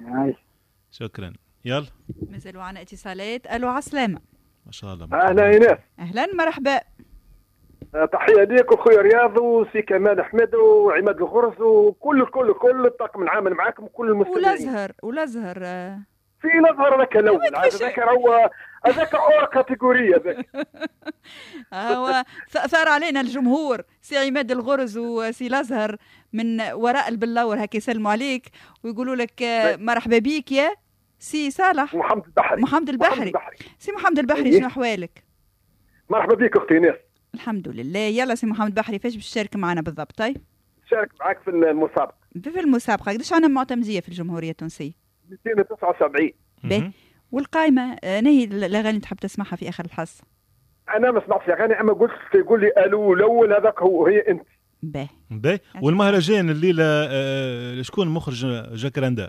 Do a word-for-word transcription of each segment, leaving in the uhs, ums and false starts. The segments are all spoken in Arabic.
عايش. شكرا. يلا مازالوا معنا اتصالات. الو عسلامة. ما شاء الله. اهلا ايناس. اهلا مرحبا. تحيه ليك وخويا رياض وسي كمال احمد وعماد الغرس وكل كل كل الطاقم العامل معاكم وكل المستمعين. والازهر والازهر في الازهر هذاك الاول هذاك هو هذاك اور كاتيجوري هذاك. هو ثار علينا الجمهور سي عماد الغرز وسي الازهر من وراء البلاور هكا يسلموا عليك ويقولوا لك مرحبا بيك يا سي صالح. محمد البحري. محمد البحري. محمد البحري. سي محمد البحري شنو احوالك؟ مرحبا بك اختي ناس. الحمد لله. يلا سي محمد البحري فاش باش تشارك معنا بالضبط؟ طيب شارك معك في المسابقه. في المسابقه قداش عندنا معتمديه في الجمهوريه التونسيه؟ مئتين وتسعة وسبعين. باهي. والقائمه نهي الاغاني اللي تحب تسمعها في اخر الحصه؟ انا ما سمعتش اغاني اما قلت تقول لي الو الاول هذاك هو هي انت. باهي باهي. والمهرجان الليله آه شكون مخرج جاكراندا؟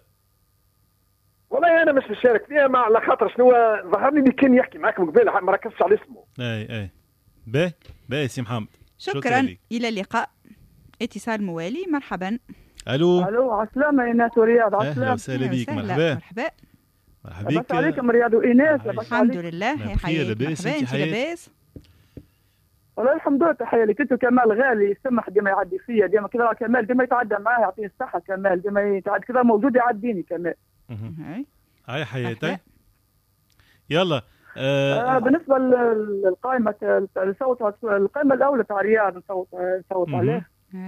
والله انا مش بشارك فيها ما على خاطر شنو ظهرني اللي كان يحكي معاك من قبل ما ركزتش على اسمه. اي اي باهي باهي سي محمد. شكرا, شكرا الى اللقاء. اتصال موالي. مرحبا. الو الو عسلامة ايناس ورياض. عسلامة. اهلا وسهلا بيك. مرحبا مرحبا مرحبا بك. لاباس عليكم رياض وايناس؟ الحمد لله. يا حياتي لاباس. انت لاباس؟ والله الحمد لله. تحيه لك انت. كمال غالي يسمح ديما يعدي فيا ديما كذا. كمال ديما يتعدى معاه يعطيه الصحه. كمال ديما يتعدى كذا موجود يعديني كمال. هاي حياتي. يلا آه آه بالنسبه للقائمه الصوت القائمه الاولى تاع رياض نصوت نصوت عليه.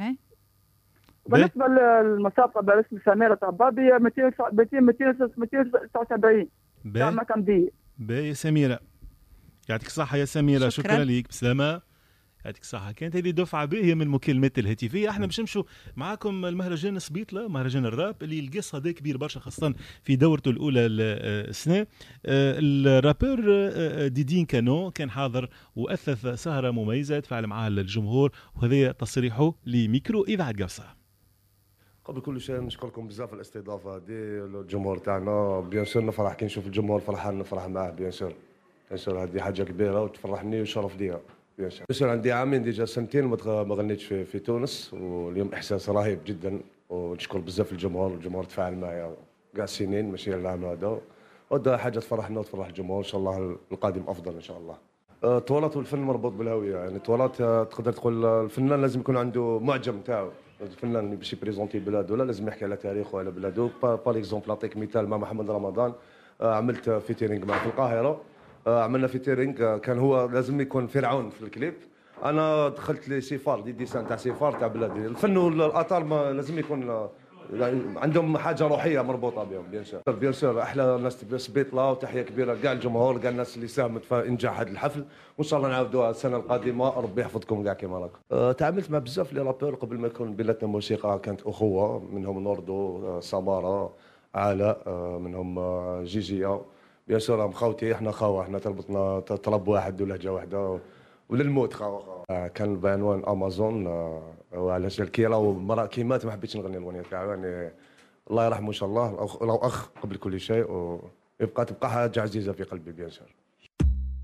بالنسبه للمسابقه باسم سميره تاع بابي مئتين مئتين وتسعة وسبعين تاع مكمديه. باهي سميره يعطيك الصحه يا سميره. شكرا, شكرا ليك بسلامه. يعطيك الصحه. كانت هذه دفعه باهيه من المكالمات الهاتفيه. احنا باش نمشوا معاكم المهرجان سبيطله مهرجان الراب اللي القص هذا كبير برشا خاصه في دورته الاولى السنه. الرابر ديدين كانو كان حاضر واثث سهره مميزه تفاعل معها الجمهور وهذا تصريحه لميكرو اذاعه قفصه. قبل كل شيء نشكركم بزاف الاستضافه دي الجمهور تاعنا. بيان سور نفرح كي نشوف الجمهور فرحان نفرح معاه. بيان سور بيان سور هذه حاجه كبيره وتفرحني وشرف ليا. بيان سور عندي عامين ديجا سنتين ما غنيتش في, في تونس واليوم احساس رهيب جدا ونشكر بزاف الجمهور. الجمهور تفاعل معايا كاع سنين ماشي العام هذا وهذا حاجه تفرحنا وتفرح الجمهور. ان شاء الله القادم افضل ان شاء الله. الطوالات والفن مربوط بالهويه يعني. الطوالات تقدر تقول الفنان لازم يكون عنده معجم تاعو. الفنان اللي باش يبريزونتي بلادو لا لازم يحكي على تاريخه وعلى بلادو. بار اكزومبل نعطيك مثال مع محمد رمضان. عملت فيتيرينغ معه في القاهره. عملنا فيتيرينغ كان هو لازم يكون فرعون في الكليب. انا دخلت لي سيفار دي ديسان تاع سيفار تاع بلادي. الفن والاثار ما لازم يكون عندهم حاجه روحيه مربوطه بهم. بيان سور بيان سور احلى ناس سبيطله وتحيه كبيره كاع الجمهور كاع الناس اللي ساهمت في انجاح هذا الحفل وان شاء الله نعاودوها السنه القادمه. ربي يحفظكم كاع كيما راكم. أه تعاملت مع بزاف لي رابور قبل ما يكون بيناتنا موسيقى كانت اخوه منهم نوردو سماره علاء أه منهم جيجيا. بيان سور راهم خوتي احنا خاوه احنا تربطنا طلب واحد ولهجه واحده وللموت خاوه. أه كان بعنوان امازون أه وعلاش الكيرا ومراه كيمات ما حبيتش نغني الاغنيه تاعو يعني الله يرحمه ان شاء الله. لو اخ قبل كل شيء ويبقى تبقى حاجه عزيزه في قلبي بيان سور.